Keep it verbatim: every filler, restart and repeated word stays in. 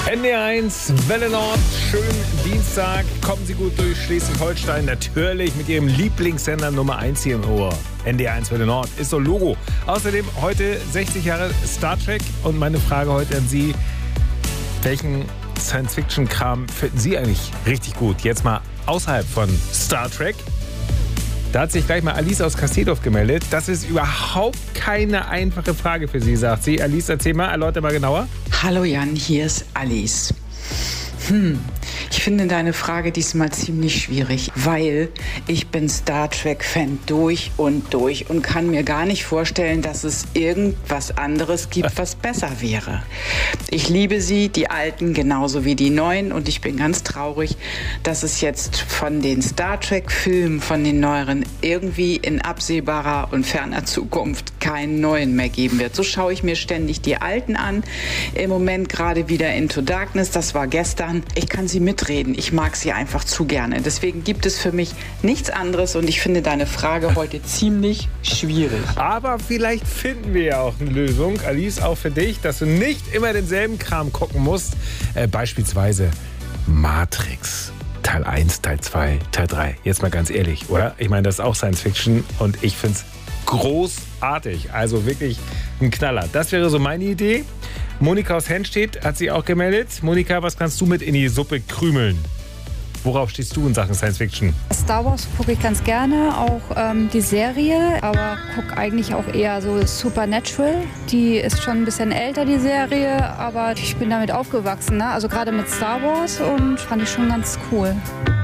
N D R eins, Welle Nord, schönen Dienstag. Kommen Sie gut durch Schleswig-Holstein, natürlich mit Ihrem Lieblingssender Nummer eins hier im Ohr. N D R eins, Welle Nord ist so Logo. Außerdem heute sechzig Jahre Star Trek und meine Frage heute an Sie: Welchen Science-Fiction-Kram finden Sie eigentlich richtig gut? Jetzt mal außerhalb von Star Trek. Da hat sich gleich mal Alice aus Kassedorf gemeldet. Das ist überhaupt keine einfache Frage für Sie, sagt sie. Alice, erzähl mal, erläuter mal genauer. Hallo Jan, hier ist Alice. Hm, ich finde deine Frage diesmal ziemlich schwierig, weil ich bin Star Trek-Fan durch und durch und kann mir gar nicht vorstellen, dass es irgendwas anderes gibt, was besser wäre. Ich liebe sie, die Alten genauso wie die Neuen, und ich bin ganz traurig, dass es jetzt von den Star Trek-Filmen, von den neueren, irgendwie in absehbarer und ferner Zukunft keinen neuen mehr geben wird. So schaue ich mir ständig die Alten an. Im Moment gerade wieder Into Darkness, das war gestern. Ich kann sie mitreden. Ich mag sie einfach zu gerne. Deswegen gibt es für mich nichts anderes, und ich finde deine Frage heute ziemlich schwierig. Aber vielleicht finden wir ja auch eine Lösung, Alice, auch für dich, dass du nicht immer denselben Kram gucken musst. Äh, beispielsweise Matrix. Teil eins, Teil zwei, Teil drei. Jetzt mal ganz ehrlich, oder? Ich meine, das ist auch Science Fiction und ich finde es großartig. Also wirklich ein Knaller. Das wäre so meine Idee. Monika aus Henstedt hat sich auch gemeldet. Monika, was kannst du mit in die Suppe krümeln? Worauf stehst du in Sachen Science Fiction? Star Wars gucke ich ganz gerne, auch ähm, die Serie, aber gucke eigentlich auch eher so Supernatural. Die ist schon ein bisschen älter, die Serie, aber ich bin damit aufgewachsen, ne? Also gerade mit Star Wars, und fand ich schon ganz cool.